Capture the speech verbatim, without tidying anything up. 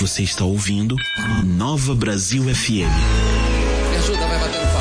Você está ouvindo Nova Brasil F M. Me ajuda, vai bater no